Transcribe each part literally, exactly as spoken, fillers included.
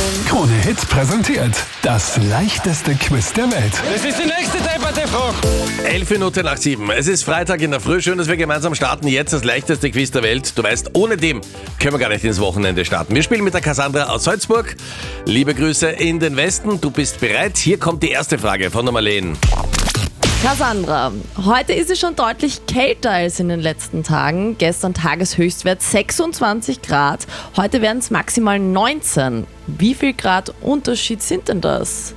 Krone Hits präsentiert das leichteste Quiz der Welt. Das ist die nächste Debatte-Frage. Elf Minuten nach sieben. Es ist Freitag in der Früh. Schön, dass wir gemeinsam starten. Jetzt das leichteste Quiz der Welt. Du weißt, ohne dem können wir gar nicht ins Wochenende starten. Wir spielen mit der Cassandra aus Salzburg. Liebe Grüße in den Westen. Du bist bereit? Hier kommt die erste Frage von der Marleen. Cassandra, heute ist es schon deutlich kälter als in den letzten Tagen. Gestern Tageshöchstwert sechsundzwanzig Grad. Heute werden es maximal neunzehn. Wie viel Grad Unterschied sind denn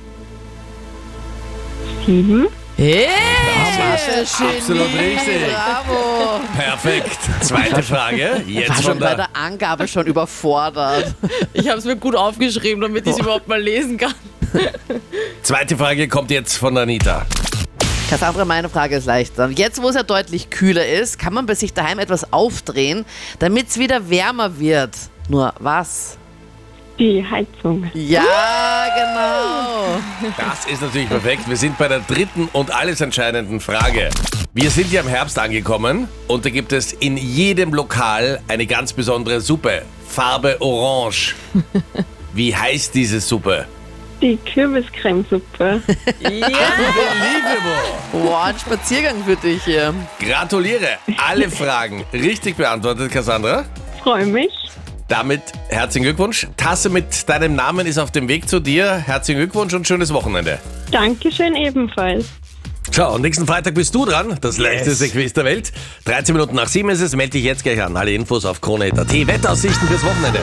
das? Sieben. Hey! Absolut richtig. Bravo. Perfekt. Zweite Frage. Ich Jetzt war schon von bei der... der Angabe schon überfordert. Ich habe es mir gut aufgeschrieben, damit ich es überhaupt mal lesen kann. Zweite Frage kommt jetzt von der Anita. Cassandra, meine Frage ist leichter. Jetzt, wo es ja deutlich kühler ist, kann man bei sich daheim etwas aufdrehen, damit es wieder wärmer wird. Nur was? Die Heizung. Ja, genau. Das ist natürlich perfekt. Wir sind bei der dritten und alles entscheidenden Frage. Wir sind ja im Herbst angekommen und da gibt es in jedem Lokal eine ganz besondere Suppe. Farbe Orange. Wie heißt diese Suppe? Die Kürbiscremesuppe. Unbelievable. Wow, ein Spaziergang für dich hier. Gratuliere. Alle Fragen richtig beantwortet, Cassandra. Freue mich. Damit herzlichen Glückwunsch. Tasse mit deinem Namen ist auf dem Weg zu dir. Herzlichen Glückwunsch und schönes Wochenende. Dankeschön ebenfalls. Ciao, und nächsten Freitag bist du dran. Das leichteste Quiz der Welt. dreizehn Minuten nach sieben ist es. Melde dich jetzt gleich an. Alle Infos auf Krone Hit Punkt at. Wetteraussichten fürs Wochenende.